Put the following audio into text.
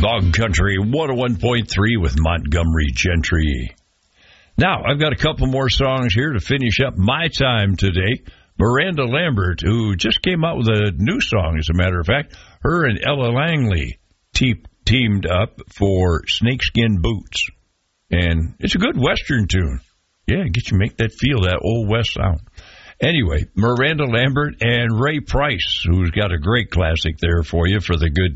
Dog Country 101.3 with Montgomery Gentry. Now, I've got a couple more songs here to finish up my time today. Miranda Lambert, who just came out with a new song, as a matter of fact, her and Ella Langley teamed up for Snakeskin Boots. And it's a good Western tune. Yeah, make that Old West sound. Anyway, Miranda Lambert and Ray Price, who's got a great classic there for you for the good